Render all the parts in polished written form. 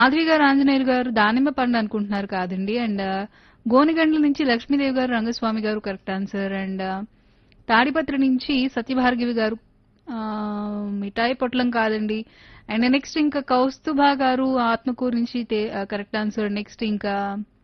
మాధవి గారు, ఆంజనేయులు గారు దానిమ్మ పండు అనుకుంటున్నారు కాదండి. అండ్ గోనిగండ్ల నుంచి లక్ష్మీదేవి గారు, రంగస్వామి గారు కరెక్ట్ ఆన్సర్. అండ్ తాడిపత్రి నుంచి సత్యభార్గవి గారు ఆ, మిఠాయి పొట్లం కాదండి. అండ్ నెక్స్ట్ ఇంకా కౌస్తుభా గారు ఆత్మకూరు నుంచి కరెక్ట్ ఆన్సర్. నెక్స్ట్ ఇంకా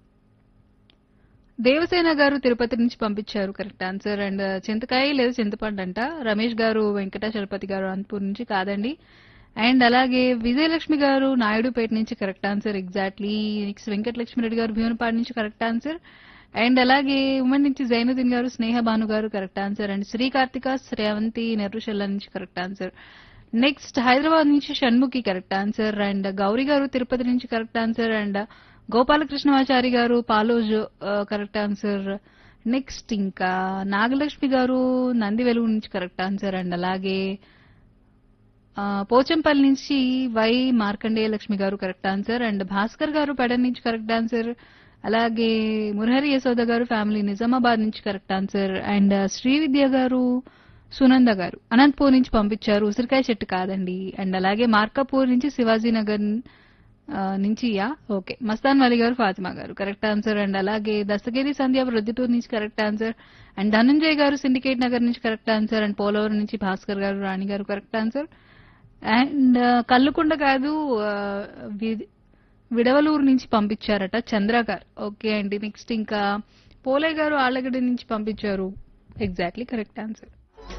దేవసేన గారు తిరుపతి నుంచి పంపించారు కరెక్ట్ ఆన్సర్. అండ్ చింతకాయ లేదా చింతపండు అంట. రమేష్ గారు వెంకటాచలపతి గారు అనంతపూర్ నుంచి కాదండి. అండ్ అలాగే విజయలక్ష్మి గారు నాయుడుపేట నుంచి correct answer exactly. Next Venkatalakshmi Reddy గారు భీవనపాడు నుంచి కరెక్ట్ ఆన్సర్. అండ్ అలాగే ఉమెన్ నుంచి జైనుద్దీన్ గారు, స్నేహ భాను గారు correct answer. And Shri Karthika Srevanthi నెర్రుషెల్ల నుంచి కరెక్ట్ ఆన్సర్. నెక్స్ట్ హైదరాబాద్ నుంచి Shanmukhi correct answer. And Gauri గారు తిరుపతి నుంచి కరెక్ట్ ఆన్సర్. అండ్ గోపాలకృష్ణమాచారి గారు పాలోజ్ కరెక్ట్ ఆన్సర్. నెక్స్ట్ ఇంకా నాగలక్ష్మి గారు నంది వెలుగు నుంచి కరెక్ట్ ఆన్సర్. అండ్ అలాగే పోచంపల్లి నుంచి వై మార్కండేయ లక్ష్మి గారు కరెక్ట్ ఆన్సర్. అండ్ భాస్కర్ గారు పెడన్ నుంచి కరెక్ట్ ఆన్సర్. అలాగే మురహరి యశోద గారు ఫ్యామిలీ నిజామాబాద్ నుంచి కరెక్ట్ ఆన్సర్. అండ్ శ్రీవిద్య గారు, సునంద గారు అనంతపూర్ నుంచి పంపించారు. ఉసిరికాయ చెట్టు కాదండి. అండ్ అలాగే మార్కాపూర్ నుంచి శివాజీనగర్ నుంచి ఓకే మస్తాన్ వలి గారు, ఫాతిమా గారు కరెక్ట్ ఆన్సర్. అండ్ అలాగే దస్తగిరి సంధ్య ప్రొద్దుటూరు నుంచి కరెక్ట్ ఆన్సర్. అండ్ ధనంజయ్ గారు సిండికేట్ నగర్ నుంచి కరెక్ట్ ఆన్సర్. అండ్ పోలవరం నుంచి భాస్కర్ గారు, రాణి గారు కరెక్ట్ ఆన్సర్. అండ్ కల్లుకుండ కాదు విడవలూరు నుంచి పంపించారట చంద్ర గారు. ఓకే అండి. నెక్స్ట్ ఇంకా పోలే గారు ఆళ్లగడ్డ నుంచి పంపించారు ఎగ్జాక్ట్లీ కరెక్ట్ ఆన్సర్.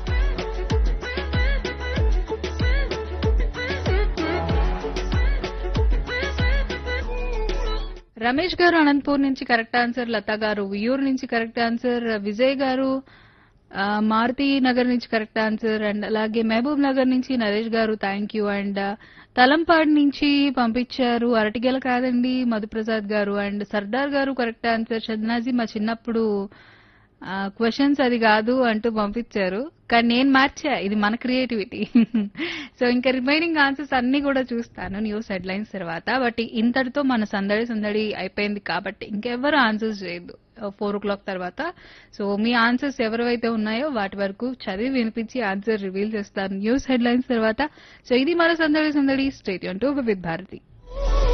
రమేష్ గారు అనంతపూర్ నుంచి కరెక్ట్ ఆన్సర్. లతా గారు వియూర్ నుంచి కరెక్ట్ ఆన్సర్. విజయ్ గారు మారుతి నగర్ నుంచి కరెక్ట్ ఆన్సర్. అండ్ అలాగే మహబూబ్ నగర్ నుంచి నరేష్ గారు థ్యాంక్ యూ. అండ్ తలంపాడు నుంచి పంపించారు అరటిగెల కాదండి మధుప్రసాద్ గారు. అండ్ సర్దార్ గారు కరెక్ట్ ఆన్సర్. షద్నాజీ మా చిన్నప్పుడు క్వశ్చన్స్ అది కాదు అంటూ పంపించారు. కానీ నేను మార్చా, ఇది మన క్రియేటివిటీ. సో ఇంకా రిమైనింగ్ ఆన్సర్స్ అన్ని కూడా చూస్తాను న్యూస్ హెడ్లైన్స్ తర్వాత. బట్ ఇంతటితో మన సందడి సందడి అయిపోయింది కాబట్టి ఇంకెవరు ఆన్సర్స్ చేయొద్దు 4 o'clock తర్వాత. సో మీ ఆన్సర్స్ ఎవరైతే ఉన్నాయో వాటి వరకు చదివి వినిపించి ఆన్సర్ రివీల్ చేస్తాను న్యూస్ హెడ్లైన్స్ తర్వాత. సో ఇది మన సందడి సందడి. State to with Bharati.